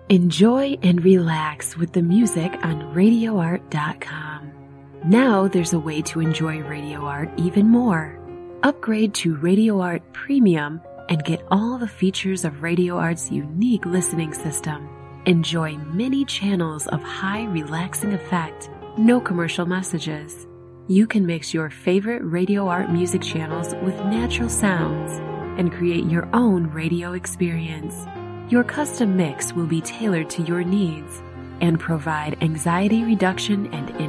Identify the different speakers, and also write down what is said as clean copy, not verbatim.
Speaker 1: Enjoy and relax with the music on RadioArt.com. Now there's a way to enjoy Radio Art even more. Upgrade to Radio Art Premium and get all the features of Radio Art's unique listening system. Enjoy many channels of high relaxing effect, no commercial messages. You can mix your favorite Radio Art music channels with natural sounds and create your own radio experience. Your custom mix will be tailored to your needs and provide anxiety reduction and